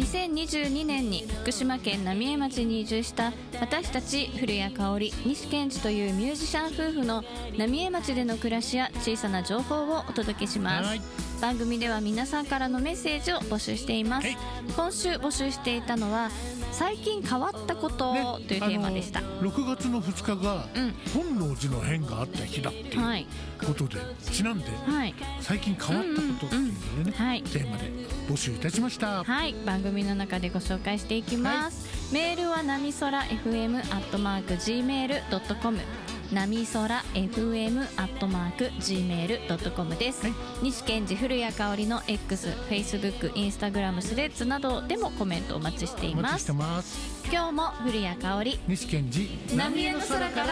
2022年に福島県浪江町に移住した私たち古谷香織、西健二というミュージシャン夫婦の浪江町での暮らしや小さな情報をお届けします。番組では皆さんからのメッセージを募集しています。今週募集していたのは最近変わったこと、というテーマでした。 6月の2日が本能寺の変があった日だっていうことで、ちなんで最近変わったことっていうのでね、テーマで募集いたしました。 番組の中でご紹介していきます。メールはなみそら FM@gmail.com、なみそら FM@gmail.com です。西健二古谷香織の X、Facebook、Instagram、スレッズなどでもコメントお待ちしています。今日も古谷香織、 西健二、 浪江の空から